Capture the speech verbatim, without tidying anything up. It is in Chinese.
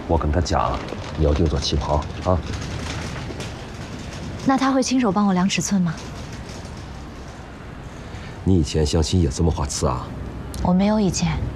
我跟他讲，你要定做旗袍啊。 那他会亲手帮我量尺寸吗？ 你以前相信叶这么花痴啊？ 我没有以前。